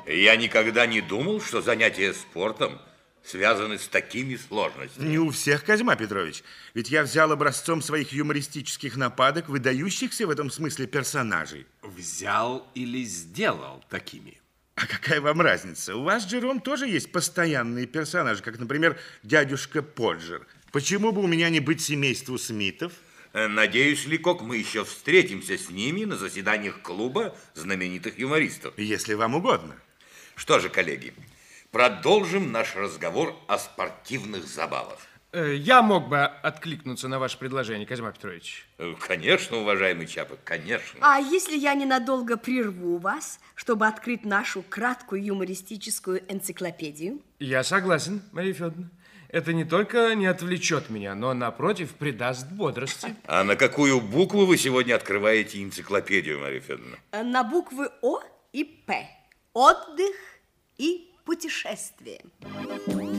Я никогда не думал, что занятия спортом связаны с такими сложностями. Не у всех, Козьма Петрович. Ведь я взял образцом своих юмористических нападок выдающихся в этом смысле персонажей. Взял или сделал такими? А какая вам разница? У вас, Джером, тоже есть постоянные персонажи, как, например, дядюшка Поджер. Почему бы у меня не быть семейству Смитов? Надеюсь, Ликок, мы еще встретимся с ними на заседаниях клуба знаменитых юмористов. Если вам угодно. Что же, коллеги, продолжим наш разговор о спортивных забавах. Я мог бы откликнуться на ваше предложение, Козьма Петрович. Конечно, уважаемый Чапок, конечно. А если я ненадолго прерву вас, чтобы открыть нашу краткую юмористическую энциклопедию? Я согласен, Мария Федоровна. Это не только не отвлечет меня, но, напротив, придаст бодрости. А на какую букву вы сегодня открываете энциклопедию, Мария Федоровна? На буквы О и П. Отдых и путешествие.